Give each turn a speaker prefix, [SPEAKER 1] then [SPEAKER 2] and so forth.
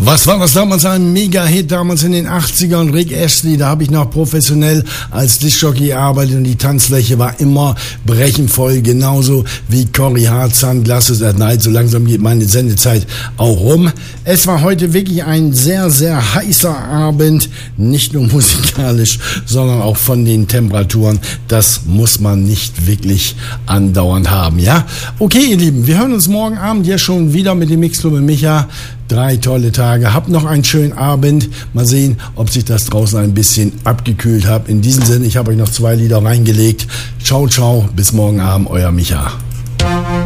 [SPEAKER 1] Was war das damals? Ein Mega-Hit damals in den 80ern. Rick Astley, da habe ich noch professionell als Diskjockey gearbeitet und die Tanzfläche war immer brechend voll, genauso wie Corey Hart, Sunglasses at Night. So langsam geht meine Sendezeit auch rum. Es war heute wirklich ein sehr, sehr heißer Abend, nicht nur musikalisch, sondern auch von den Temperaturen. Das muss man nicht wirklich andauernd haben, ja? Okay, ihr Lieben, wir hören uns morgen Abend ja schon wieder mit dem Mixclub mit Micha. 3 tolle Tage. Habt noch einen schönen Abend. Mal sehen, ob sich das draußen ein bisschen abgekühlt hat. In diesem Sinne, ich habe euch noch 2 Lieder reingelegt. Ciao, ciao. Bis morgen Abend, euer Micha.